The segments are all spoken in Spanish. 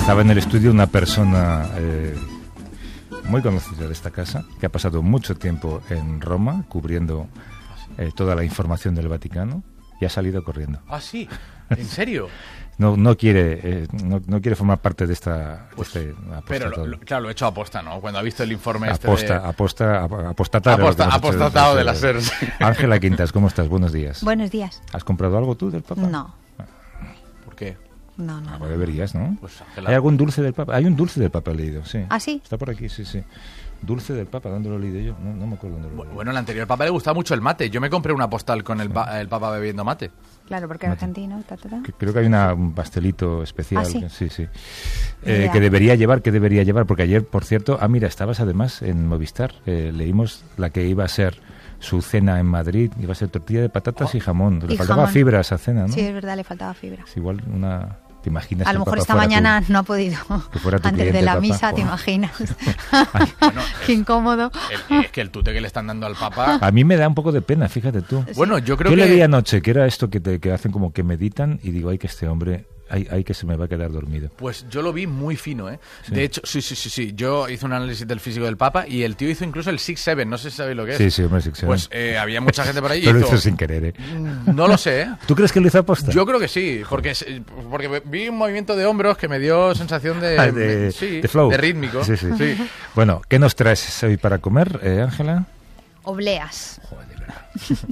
Estaba en el estudio una persona muy conocida de esta casa, que ha pasado mucho tiempo en Roma cubriendo toda la información del Vaticano y ha salido corriendo. ¿Ah, sí? ¿En serio? No quiere formar parte de esta... Pues, pero claro, lo he hecho aposta, ¿no? Cuando ha visto el informe apostatado de la SER. Ángela Quintas, ¿cómo estás? Buenos días. Buenos días. ¿Has comprado algo tú del Papa? No. ¿Por qué? No. Algo deberías, ¿no? Pues, Ángela... ¿Hay algún dulce del Papa? Hay un dulce del Papa leído, sí. ¿Ah, sí? Está por aquí, sí. Dulce del Papa, ¿dónde lo he leído yo? No me acuerdo dónde lo he leído. Bueno, al anterior Papa le gustaba mucho el mate. Yo me compré una postal con el Papa bebiendo mate. Claro, porque argentino. Creo que hay un pastelito especial. ¿Ah, sí? Sí. Que debería llevar, porque ayer, por cierto... Ah, mira, estabas además en Movistar. Leímos la que iba a ser su cena en Madrid. Iba a ser tortilla de patatas y jamón. Le faltaba fibra a esa cena, ¿no? Sí, es verdad, le faltaba fibra. Es igual una... ¿Te imaginas? A lo mejor esta mañana no ha podido. Antes de la misa, Papa. ¿te imaginas? Bueno, qué incómodo. Es que el tute que le están dando al Papa... A mí me da un poco de pena, fíjate tú. Bueno, yo creo Yo que... le vi anoche, que era esto que hacen como que meditan, y digo, ay, que este hombre... Hay que se me va a quedar dormido. Pues yo lo vi muy fino, ¿eh? ¿Sí? De hecho, sí. Yo hice un análisis del físico del Papa y el tío hizo incluso el 6-7, no sé si sabéis lo que es. Sí, hombre, 6-7. Pues había mucha gente por ahí y Pero lo hizo sin querer, ¿eh? No lo sé, ¿eh? ¿Tú crees que lo hizo aposta? Yo creo que sí, porque vi un movimiento de hombros que me dio sensación de flow. De rítmico. Sí. Bueno, ¿qué nos traes hoy para comer, Ángela? Obleas. Joder, de verdad.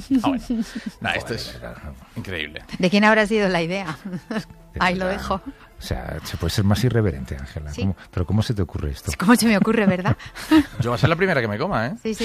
Esto es increíble. ¿De quién habrá sido la idea? Ahí lo dejo. O sea, se puede ser más irreverente, Ángela. ¿Sí? ¿Pero cómo se te ocurre esto? ¿Cómo se me ocurre, verdad? Yo va a ser la primera que me coma, ¿eh? Sí.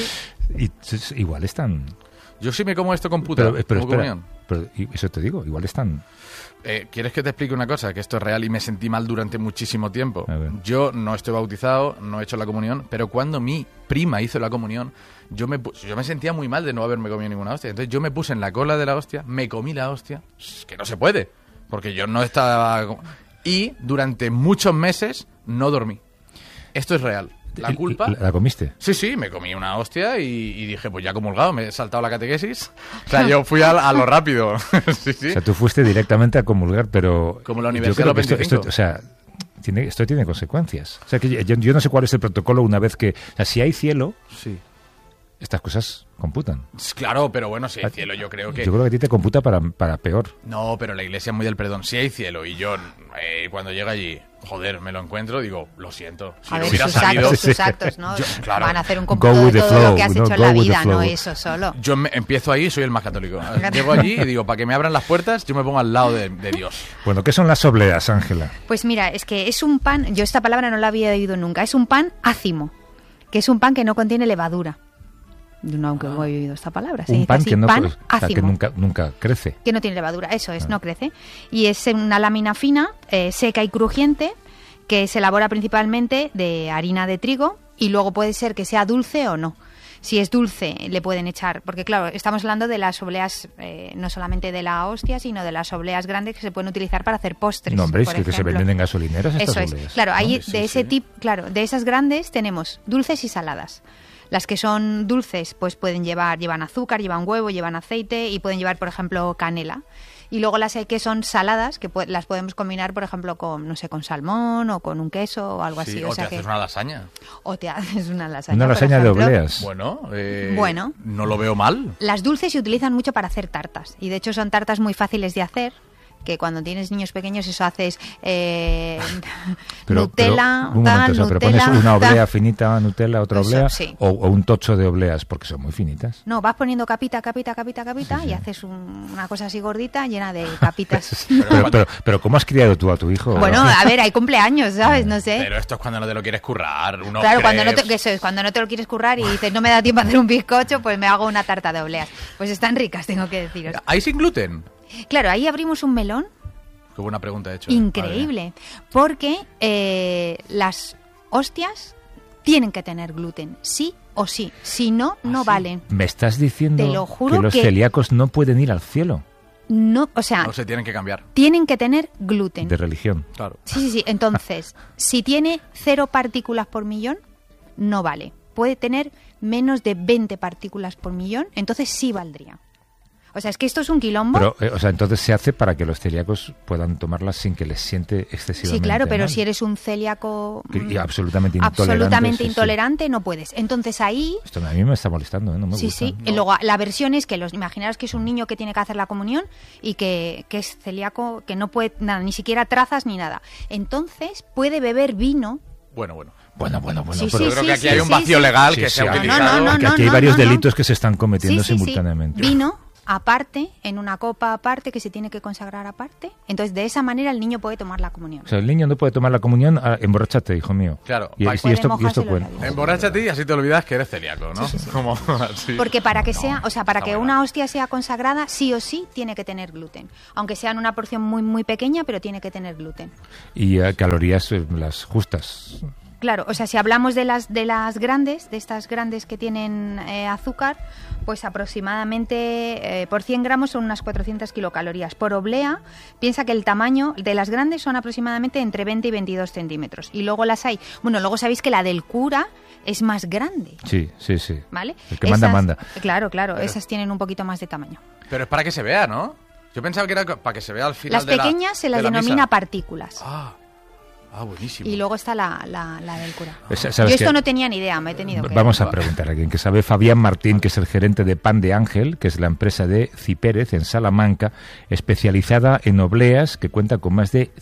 Igual están... Yo sí me como esto con puta. Pero espera, eso te digo, igual están... ¿Quieres que te explique una cosa? Que esto es real y me sentí mal durante muchísimo tiempo. Yo no estoy bautizado, no he hecho la comunión, pero cuando mi prima hizo la comunión, yo me sentía muy mal de no haberme comido ninguna hostia. Entonces yo me puse en la cola de la hostia, me comí la hostia, que no se puede, porque yo no estaba... Y durante muchos meses no dormí. Esto es real. La culpa... ¿La comiste? Sí, me comí una hostia y dije, pues ya comulgado, me he saltado la catequesis. O sea, yo fui a lo rápido. Sí. O sea, tú fuiste directamente a comulgar, pero... Como la Universidad de los 25. Esto tiene consecuencias. O sea, que yo no sé cuál es el protocolo una vez que... O sea, si hay cielo, sí, estas cosas computan. Claro, pero bueno, si hay cielo, yo creo que... Yo creo que a ti te computa para peor. No, pero la iglesia es muy del perdón. Si hay cielo y yo cuando llega allí, joder, me lo encuentro, digo, lo siento. Si a no ver, hubiera sus salido... actos, ¿no? Claro. Van a hacer un cómputo de todo lo que has hecho en la vida, no eso solo. Yo empiezo ahí y soy el más católico. Llego allí y digo, para que me abran las puertas, yo me pongo al lado de Dios. Bueno, ¿qué son las obleas, Ángela? Pues mira, es que es un pan, yo esta palabra no la había oído nunca, es un pan ácimo, que es un pan que no contiene levadura. No, aunque no he oído esta palabra. Un pan así, que nunca crece. Que no tiene levadura, eso es, no crece. Y es una lámina fina, seca y crujiente, que se elabora principalmente de harina de trigo y luego puede ser que sea dulce o no. Si es dulce, le pueden echar, porque claro, estamos hablando de las obleas, no solamente de la hostia, sino de las obleas grandes que se pueden utilizar para hacer postres. No, hombre, es que se venden en gasolineras estas obleas. Eso es, claro, ahí de ese tipo, claro, de esas grandes tenemos dulces y saladas. Las que son dulces, pues llevan azúcar, llevan huevo, llevan aceite y pueden llevar, por ejemplo, canela. Y luego las que son saladas, que las podemos combinar, por ejemplo, con salmón o con un queso o algo así. O te haces una lasaña. O te haces una lasaña. Una lasaña de obleas. Bueno, no lo veo mal. Las dulces se utilizan mucho para hacer tartas. Y de hecho son tartas muy fáciles de hacer. Que cuando tienes niños pequeños eso haces Nutella, pero pones una oblea finita, Nutella, otra oblea, sí. o un tocho de obleas, porque son muy finitas. No, vas poniendo capita y haces una cosa así gordita llena de capitas. pero ¿cómo has criado tú a tu hijo? Bueno, a ver, hay cumpleaños, ¿sabes? No sé. Pero esto es cuando no te lo quieres currar. Claro, cuando no te lo quieres currar y dices, no me da tiempo a hacer un bizcocho, pues me hago una tarta de obleas. Pues están ricas, tengo que deciros. ¿Hay sin gluten? Claro, ahí abrimos un melón. Qué buena pregunta he hecho. Increíble, porque las hostias tienen que tener gluten, sí o sí. Si no, no valen. ¿Me estás diciendo Te lo juro que los celíacos no pueden ir al cielo? No, o sea... No se tienen que cambiar. Tienen que tener gluten. De religión. Claro. Sí. Entonces, si tiene 0 partículas por millón, no vale. Puede tener menos de 20 partículas por millón, entonces sí valdría. O sea, es que esto es un quilombo. Pero, o sea, entonces se hace para que los celíacos puedan tomarlas sin que les siente excesivamente. Sí, claro, pero mal. si eres un celíaco absolutamente intolerante, no puedes. Entonces ahí... Esto a mí me está molestando, ¿eh? No me gusta. Sí. No. Y luego la versión es que imaginaros que es un niño que tiene que hacer la comunión y que es celíaco, que no puede nada, ni siquiera trazas ni nada. Entonces puede beber vino. Bueno. Sí, pero yo creo que aquí hay un vacío legal que se ha utilizado. Porque aquí hay varios delitos que se están cometiendo simultáneamente. Vino aparte, en una copa aparte, que se tiene que consagrar aparte. Entonces, de esa manera el niño puede tomar la comunión. O sea, el niño no puede tomar la comunión, emborráchate, hijo mío. Claro. Y esto cuenta. Emborráchate y así te olvidas que eres celíaco, ¿no? Sí. Como así. Porque para que una hostia sea consagrada, sí o sí tiene que tener gluten. Aunque sea en una porción muy, muy pequeña, pero tiene que tener gluten. Y calorías las justas. Claro, o sea, si hablamos de las grandes, de estas grandes que tienen azúcar, pues aproximadamente por 100 gramos son unas 400 kilocalorías. Por oblea, piensa que el tamaño de las grandes son aproximadamente entre 20 y 22 centímetros. Y luego luego sabéis que la del cura es más grande. Sí. ¿Vale? El que manda. Claro, esas tienen un poquito más de tamaño. Pero es para que se vea, ¿no? Yo pensaba que era para que se vea al final de la... Las pequeñas se las denomina partículas. Buenísimo. Y luego está la del cura. ¿Sabes Yo esto no tenía ni idea, me he tenido que... Vamos a preguntar a alguien que sabe. Fabián Martín, que es el gerente de Pan de Ángel, que es la empresa de Cipérez en Salamanca, especializada en obleas, que cuenta con más de